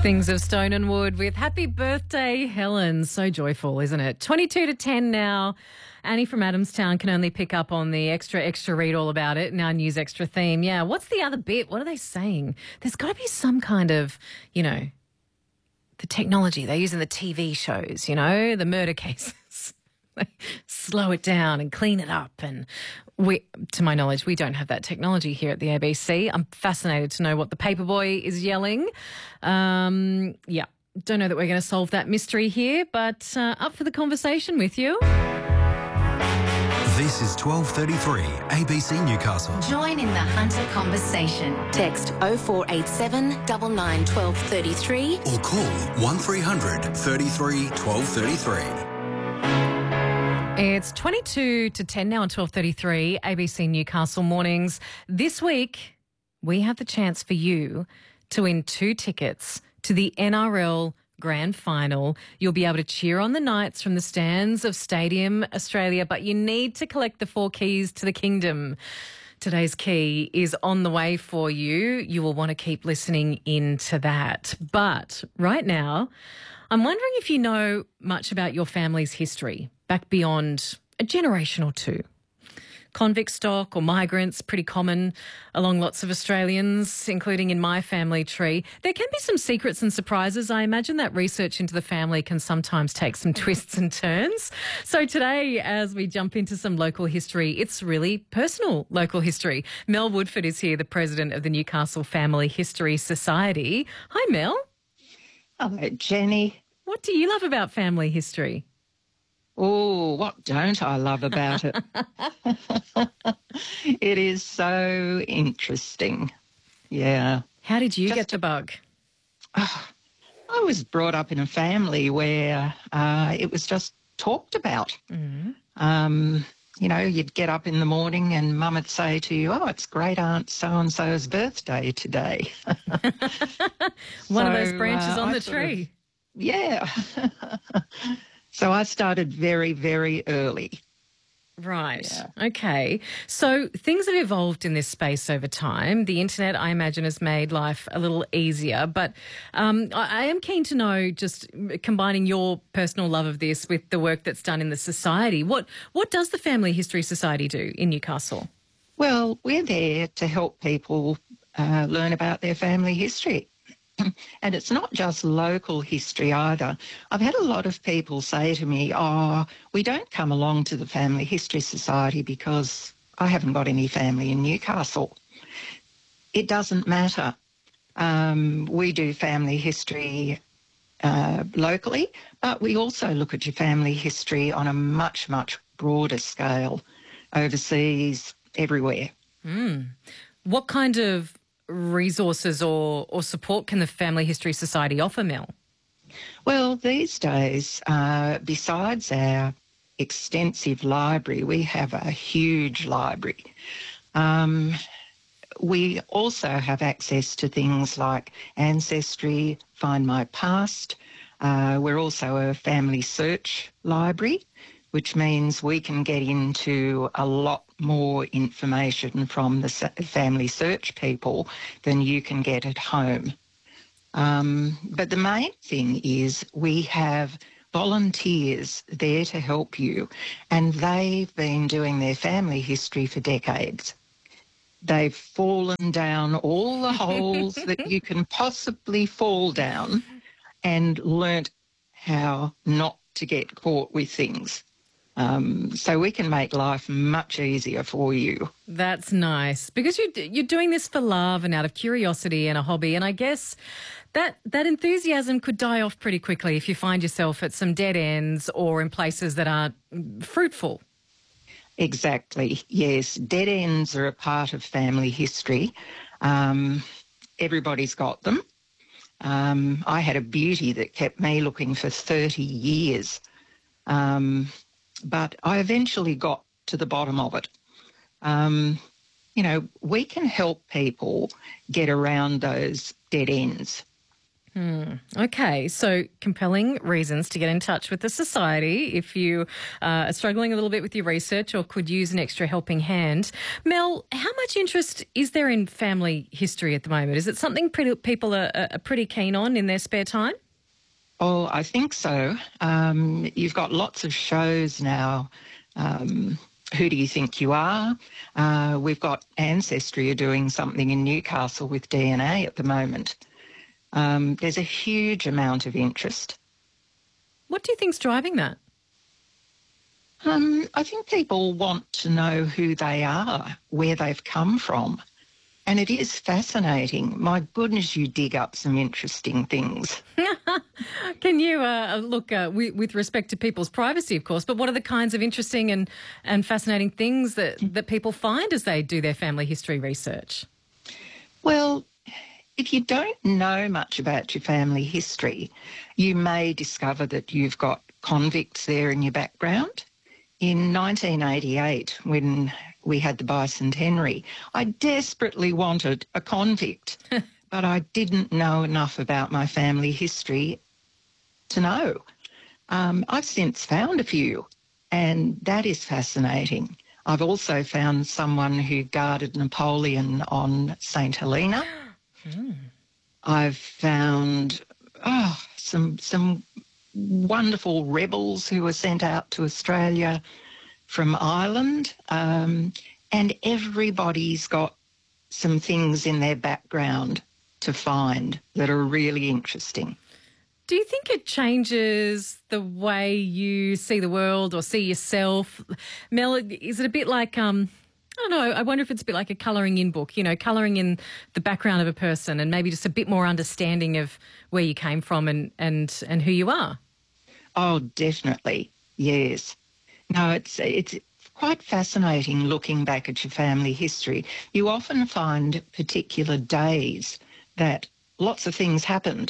Things of Stone and Wood with Happy Birthday, Helen. So joyful, isn't it? 22 to 10 now. Annie from Adamstown can only pick up on the extra read all about it in our News Extra theme. Yeah, what's the other bit? What are they saying? There's got to be some kind of, the technology they use in the TV shows, the murder cases. Slow it down and clean it up. And to my knowledge, we don't have that technology here at the ABC. I'm fascinated to know what the paperboy is yelling. Don't know that we're going to solve that mystery here, but up for the conversation with you. This is 12:33 ABC Newcastle. Join in the Hunter conversation. Text 0487 99 1233 or call 1300 33 1233. It's 22 to 10 now on 12:33 ABC Newcastle mornings. This week, we have the chance for you to win 2 tickets to the NRL Grand Final. You'll be able to cheer on the Knights from the stands of Stadium Australia, but you need to collect the 4 keys to the kingdom. Today's key is on the way for you. You will want to keep listening into that. But right now, I'm wondering if you know much about your family's history back beyond a generation or two. Convict stock or migrants, pretty common along lots of Australians, including in my family tree. There can be some secrets and surprises. I imagine that research into the family can sometimes take some twists and turns. So today, as we jump into some local history, it's really personal local history. Mel Woodford is here, the president of the Newcastle Family History Society. Hi, Mel. Hello, Jenny. What do you love about family history? Oh, what don't I love about it? It is so interesting. Yeah. How did you get the bug? I was brought up in a family where it was just talked about. Mm-hmm. You'd get up in the morning and Mum would say to you, "Oh, it's great Aunt so-and-so's birthday today." One of those branches on the tree. Yeah. So I started very, very early. Right. Yeah. Okay. So things have evolved in this space over time. The internet, I imagine, has made life a little easier. But I am keen to know, just combining your personal love of this with the work that's done in the society, what does the Family History Society do in Newcastle? Well, we're there to help people learn about their family history. And it's not just local history either. I've had a lot of people say to me, we don't come along to the Family History Society because I haven't got any family in Newcastle. It doesn't matter. We do family history locally, but we also look at your family history on a much, much broader scale, overseas, everywhere. What kind of resources or support can the Family History Society offer, Mel? Well, these days, besides our extensive library, we have a huge library. We also have access to things like Ancestry, Find My Past. We're also a family search library, which means we can get into a lot more information from the family search people than you can get at home. But the main thing is we have volunteers there to help you, and they've been doing their family history for decades. They've fallen down all the holes that you can possibly fall down and learnt how not to get caught with things. So we can make life much easier for you. That's nice, because you're doing this for love and out of curiosity and a hobby, and I guess that enthusiasm could die off pretty quickly if you find yourself at some dead ends or in places that aren't fruitful. Exactly, yes. Dead ends are a part of family history. Everybody's got them. I had a beauty that kept me looking for 30 years. But I eventually got to the bottom of it. We can help people get around those dead ends. Okay, so compelling reasons to get in touch with the Society if you are struggling a little bit with your research or could use an extra helping hand. Mel, how much interest is there in family history at the moment? Is it something people are pretty keen on in their spare time? Oh, I think so. You've got lots of shows now. Who Do You Think You Are? We've got Ancestry are doing something in Newcastle with DNA at the moment. There's a huge amount of interest. What do you think's driving that? I think people want to know who they are, where they've come from. And it is fascinating. My goodness, you dig up some interesting things. Can you look, with respect to people's privacy, of course, but what are the kinds of interesting and fascinating things that people find as they do their family history research? Well, if you don't know much about your family history, you may discover that you've got convicts there in your background. In 1988, when we had the bicentenary, I desperately wanted a convict, but I didn't know enough about my family history to know. I've since found a few, and that is fascinating. I've also found someone who guarded Napoleon on St Helena. I've found some wonderful rebels who were sent out to Australia from Ireland, and everybody's got some things in their background to find that are really interesting. Do you think it changes the way you see the world or see yourself? Mel, is it a bit like, I don't know, I wonder if it's a bit like a colouring in book, colouring in the background of a person and maybe just a bit more understanding of where you came from and who you are? Oh, definitely, yes. No, it's quite fascinating looking back at your family history. You often find particular days that lots of things happened.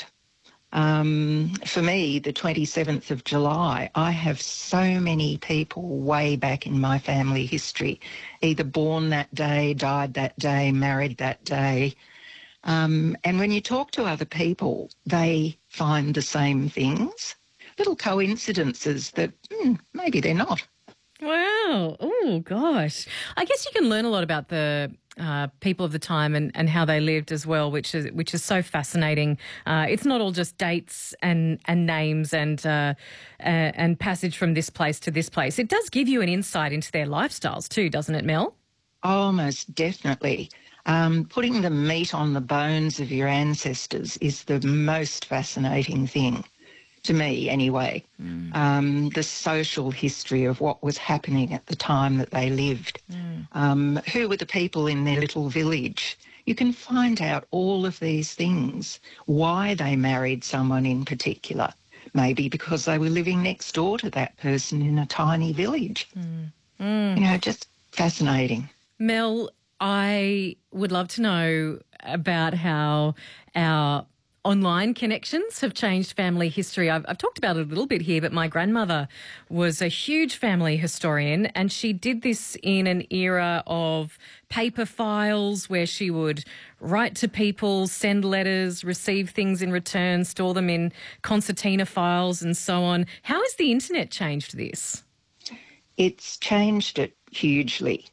For me, the 27th of July, I have so many people way back in my family history, either born that day, died that day, married that day. And when you talk to other people, they find the same things, little coincidences that maybe they're not. Wow. Oh, gosh. I guess you can learn a lot about the people of the time and how they lived as well, which is so fascinating. It's not all just dates and names and passage from this place to this place. It does give you an insight into their lifestyles too, doesn't it, Mel? Oh, most definitely. Putting the meat on the bones of your ancestors is the most fascinating thing. To me, anyway, the social history of what was happening at the time that they lived. Who were the people in their little village? You can find out all of these things, why they married someone in particular, maybe because they were living next door to that person in a tiny village. Just fascinating. Mel, I would love to know about how our online connections have changed family history. I've talked about it a little bit here, but my grandmother was a huge family historian and she did this in an era of paper files where she would write to people, send letters, receive things in return, store them in concertina files and so on. How has the internet changed this? It's changed it hugely.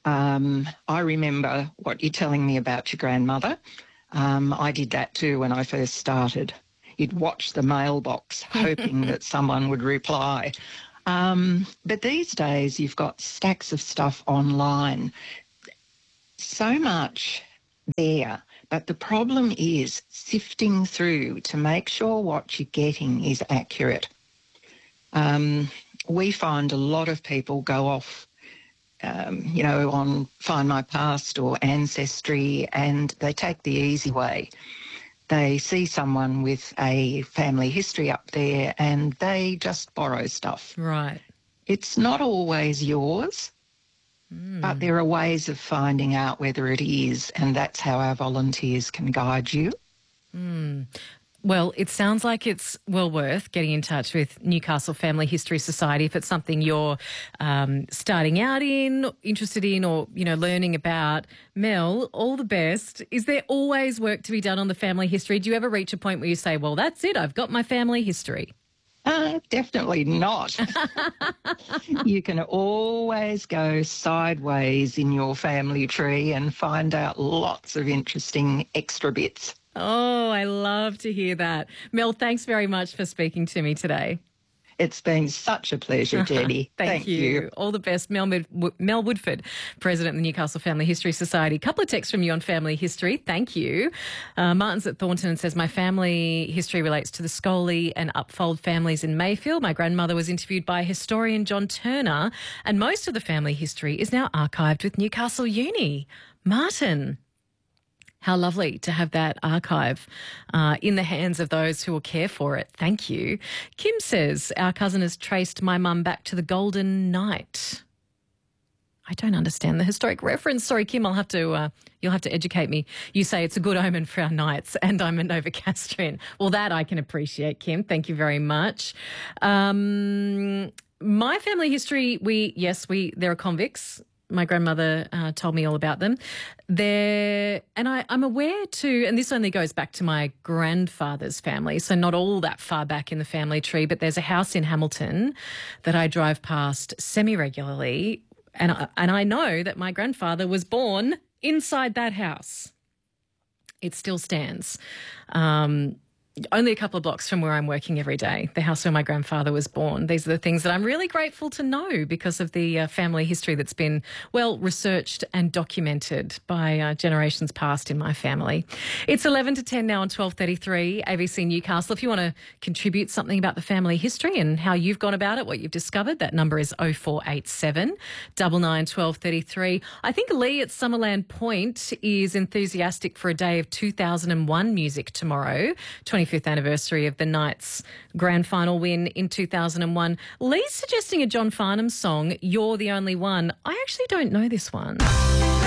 I remember what you're telling me about your grandmother. I did that too when I first started. You'd watch the mailbox hoping that someone would reply. But these days you've got stacks of stuff online. So much there. But the problem is sifting through to make sure what you're getting is accurate. We find a lot of people go off on Find My Past or Ancestry, and they take the easy way. They see someone with a family history up there and they just borrow stuff. Right. It's not always yours, but there are ways of finding out whether it is, and that's how our volunteers can guide you. Well, it sounds like it's well worth getting in touch with Newcastle Family History Society if it's something you're starting out in, interested in, or, learning about. Mel, all the best. Is there always work to be done on the family history? Do you ever reach a point where you say, well, that's it, I've got my family history? Definitely not. You can always go sideways in your family tree and find out lots of interesting extra bits. Oh, I love to hear that. Mel, thanks very much for speaking to me today. It's been such a pleasure, Jenny. Thank you. All the best. Mel Woodford, President of the Newcastle Family History Society. A couple of texts from you on family history. Thank you. Martin's at Thornton and says, my family history relates to the Scully and Upfold families in Mayfield. My grandmother was interviewed by historian John Turner, and most of the family history is now archived with Newcastle Uni. Martin, how lovely to have that archive in the hands of those who will care for it. Thank you. Kim says, our cousin has traced my mum back to the Golden Knight. I don't understand the historic reference. Sorry, Kim, you'll have to educate me. You say it's a good omen for our Knights, and I'm a Novocastrian. Well, that I can appreciate, Kim. Thank you very much. My family history, there are convicts. My grandmother told me all about them. I'm aware too, and this only goes back to my grandfather's family, so not all that far back in the family tree, but there's a house in Hamilton that I drive past semi-regularly, and I know that my grandfather was born inside that house. It still stands. Only a couple of blocks from where I'm working every day, the house where my grandfather was born. These are the things that I'm really grateful to know because of the family history that's been well researched and documented by generations past in my family. It's 11 to 10 now on 12:33 ABC Newcastle. If you want to contribute something about the family history and how you've gone about it, what you've discovered, that number is 0487 99 1233. I think Lee at Summerland Point is enthusiastic for a day of 2001 music tomorrow, 25th anniversary of the Knights' grand final win in 2001. Lee's suggesting a John Farnham song, You're the Only One. I actually don't know this one.